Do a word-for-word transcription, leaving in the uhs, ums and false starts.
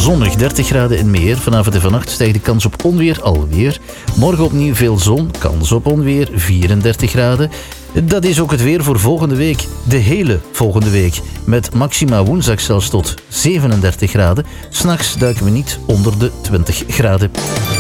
Zonnig dertig graden en meer. Vanavond en vannacht stijgt de kans op onweer alweer. Morgen opnieuw veel zon, kans op onweer vierendertig graden. Dat is ook het weer voor volgende week. De hele volgende week. Met maxima woensdag zelfs tot zevenendertig graden. 'S Nachts duiken we niet onder de twintig graden.